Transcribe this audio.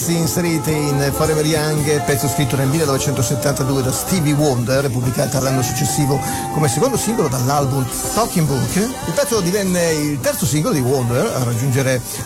Inserite in Forever Young, pezzo scritto nel 1972 da Stevie Wonder, pubblicata l'anno successivo come secondo singolo dall'album Talking Book. Il pezzo divenne il terzo singolo di Wonder a raggiungere